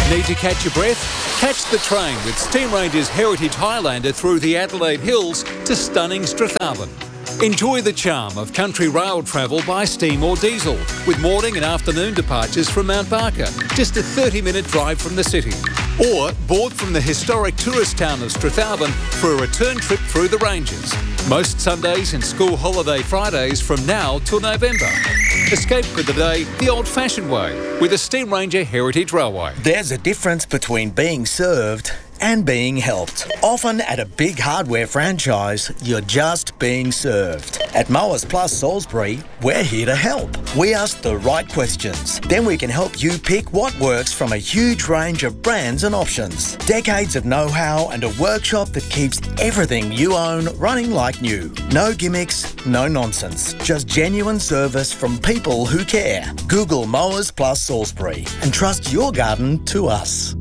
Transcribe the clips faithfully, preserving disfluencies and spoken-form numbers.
Need to catch your breath? Catch the train with Steam Ranger's Heritage Highlander through the Adelaide Hills to stunning Strathalbyn. Enjoy the charm of country rail travel by steam or diesel, with morning and afternoon departures from Mount Barker, just a thirty minute drive from the city. Or board from the historic tourist town of Strathalbyn for a return trip through the Ranges. Most Sundays and school holiday Fridays from now till November. Escape for the day the old-fashioned way with a Steam Ranger Heritage Railway. There's a difference between being served and being helped. Often at a big hardware franchise, you're just being served. At Mowers Plus Salisbury, we're here to help. We ask the right questions. Then we can help you pick what works from a huge range of brands and options. Decades of know-how and a workshop that keeps everything you own running like new. No gimmicks, no nonsense. Just genuine service from people who care. Google Mowers Plus Salisbury and trust your garden to us.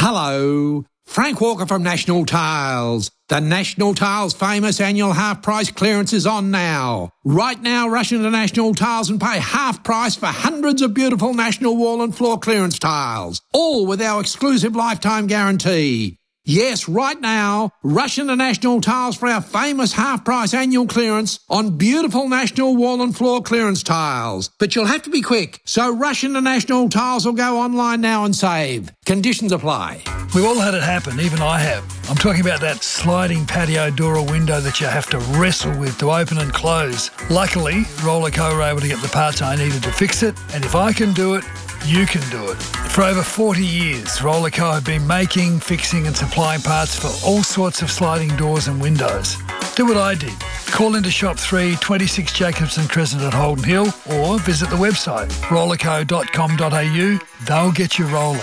Hello. Frank Walker from National Tiles. The National Tiles famous annual half-price clearance is on now. Right now, rush into National Tiles and pay half price for hundreds of beautiful National wall and floor clearance tiles, all with our exclusive lifetime guarantee. Yes, right now, rush into National Tiles for our famous half-price annual clearance on beautiful National wall and floor clearance tiles. But you'll have to be quick, so rush into National Tiles or go online now and save. Conditions apply. We've all had it happen, even I have. I'm talking about that sliding patio door or window that you have to wrestle with to open and close. Luckily, Rollerco were able to get the parts I needed to fix it, and if I can do it, you can do it. For over forty years, Rollerco have been making, fixing and supplying parts for all sorts of sliding doors and windows. Do what I did. Call into Shop three, twenty-six Jacobson Crescent at Holden Hill, or visit the website rollerco dot com dot a u. They'll get you rolling.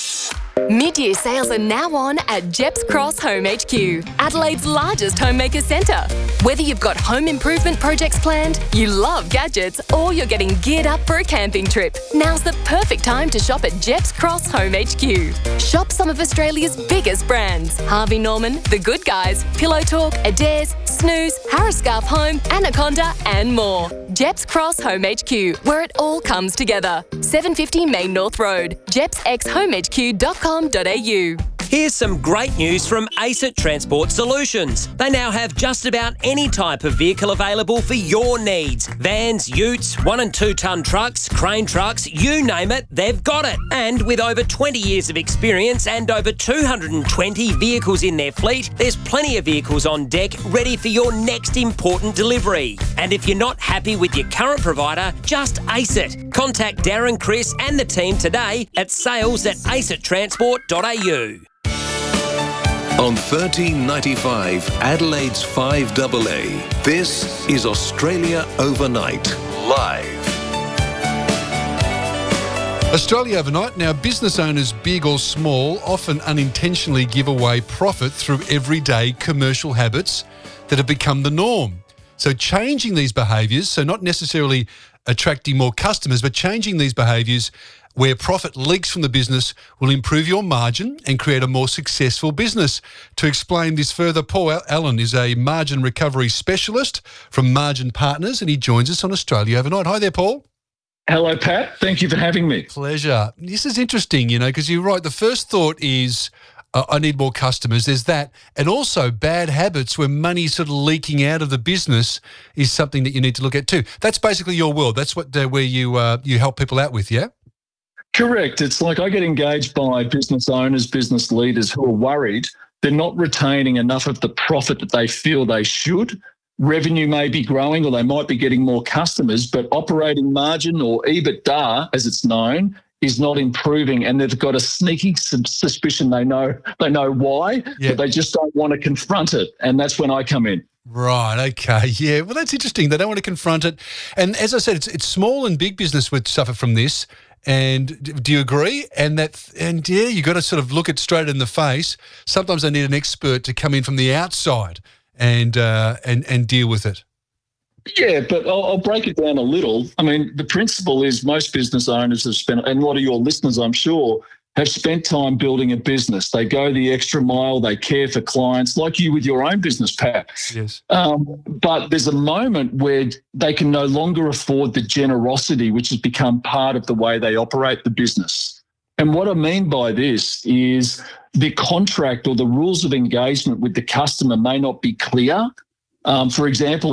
Mid-year sales are now on at Jeps Cross Home H Q, Adelaide's largest homemaker centre. Whether you've got home improvement projects planned, you love gadgets, or you're getting geared up for a camping trip, now's the perfect time to shop at Jeps Cross Home H Q. Shop some of Australia's biggest brands: Harvey Norman, The Good Guys, Pillow Talk, Adairs, Snooze, Harris Scarf Home, Anaconda and more. Jeps Cross Home H Q, where it all comes together. seven fifty Main North Road, jeps x home h q dot com dot a u. Here's some great news from ACET Transport Solutions. They now have just about any type of vehicle available for your needs. Vans, utes, one and two tonne trucks, crane trucks, you name it, they've got it. And with over twenty years of experience and over two hundred twenty vehicles in their fleet, there's plenty of vehicles on deck ready for your next important delivery. And if you're not happy with your current provider, just ACET. Contact Darren, Chris and the team today at sales at acet transport dot a u. On thirteen ninety-five, Adelaide's five A A, this is Australia Overnight, live. Australia Overnight. Now, business owners, big or small, often unintentionally give away profit through everyday commercial habits that have become the norm. So changing these behaviours, so not necessarily attracting more customers, but changing these behaviours where profit leaks from the business will improve your margin and create a more successful business. To explain this further, Paul Allen is a margin recovery specialist from Margin Partners, and he joins us on Australia Overnight. Hi there, Paul. Hello, Pat. Thank you for having me. Pleasure. This is interesting, you know, because you're right. The first thought is, uh, I need more customers. There's that. And also bad habits where money's sort of leaking out of the business is something that you need to look at too. That's basically your world. That's what uh, where you uh, you help people out with, yeah? Correct. It's like I get engaged by business owners, business leaders who are worried they're not retaining enough of the profit that they feel they should. Revenue may be growing or they might be getting more customers, but operating margin or EBITDA, as it's known, is not improving, and they've got a sneaky suspicion they know they know why, yeah. but they just don't want to confront it, and that's when I come in. Right, okay, yeah. Well, that's interesting. They don't want to confront it. And as I said, it's it's small and big business would suffer from this. And do you agree? And that, and yeah, you got to sort of look it straight in the face. Sometimes they need an expert to come in from the outside and uh, and and deal with it. Yeah, but I'll, I'll break it down a little. I mean, the principle is most business owners have spent, and a lot of your listeners, I'm sure, have spent time building a business. They go the extra mile. They care for clients, like you with your own business, Pat. Yes. Um, but there's a moment where they can no longer afford the generosity, which has become part of the way they operate the business. And what I mean by this is the contract or the rules of engagement with the customer may not be clear. Um, for example,